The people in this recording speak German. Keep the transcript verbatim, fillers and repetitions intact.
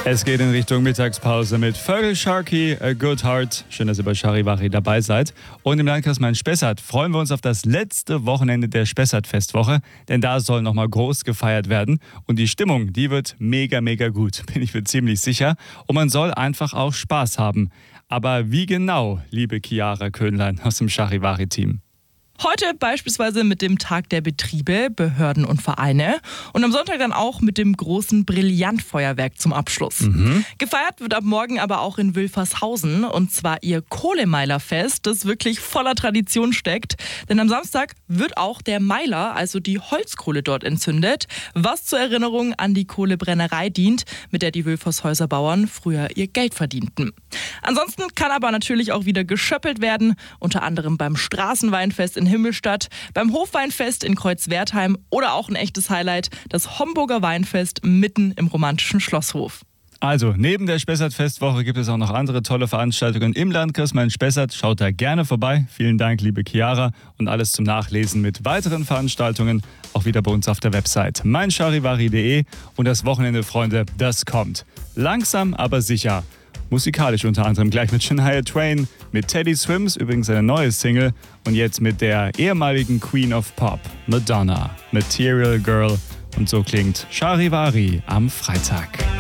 Es geht in Richtung Mittagspause mit Vögel Sharky, A Good Heart. Schön, dass ihr bei Charivari dabei seid. Und im Landkreis Main-Spessart freuen wir uns auf das letzte Wochenende der Spessart-Festwoche, denn da soll nochmal groß gefeiert werden. Und die Stimmung, die wird mega, mega gut, bin ich mir ziemlich sicher. Und man soll einfach auch Spaß haben. Aber wie genau, liebe Chiara Köhnlein aus dem Charivari-Team? Heute beispielsweise mit dem Tag der Betriebe, Behörden und Vereine und am Sonntag dann auch mit dem großen Brillantfeuerwerk zum Abschluss. Mhm. Gefeiert wird ab morgen aber auch in Wülfershausen und zwar ihr Kohlemeilerfest, das wirklich voller Tradition steckt. Denn am Samstag wird auch der Meiler, also die Holzkohle dort entzündet, was zur Erinnerung an die Kohlebrennerei dient, mit der die Wülfershäuser Bauern früher ihr Geld verdienten. Ansonsten kann aber natürlich auch wieder geschöppelt werden, unter anderem beim Straßenweinfest in Himmelstadt, beim Hofweinfest in Kreuzwertheim oder auch ein echtes Highlight, das Homburger Weinfest mitten im romantischen Schlosshof. Also, neben der Spessart-Festwoche gibt es auch noch andere tolle Veranstaltungen im Landkreis Main-Spessart. Schaut da gerne vorbei. Vielen Dank, liebe Chiara. Und alles zum Nachlesen mit weiteren Veranstaltungen auch wieder bei uns auf der Website mein charivari punkt de. Und das Wochenende, Freunde, das kommt. Langsam, aber sicher. Musikalisch unter anderem gleich mit Shania Twain, mit Teddy Swims, übrigens eine neue Single, und jetzt mit der ehemaligen Queen of Pop, Madonna, Material Girl. Und so klingt Charivari am Freitag.